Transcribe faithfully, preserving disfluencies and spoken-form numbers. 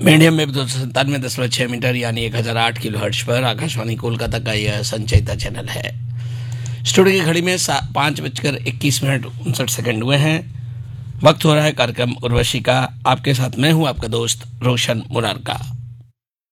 Medium में दो सौ सत्तानवे दशमलव छः मीटर यानी एक हज़ार आठ किलो हर्ट्ज पर आकाशवाणी कोलकाता का यह संचयिता चैनल है। स्टूडियो की घड़ी में पाँच बजकर इक्कीस मिनट उनसठ सेकंड हुए हैं। वक्त हो रहा है कार्यक्रम उर्वशी का। आपके साथ मैं हूं आपका दोस्त रोशन मुरार का।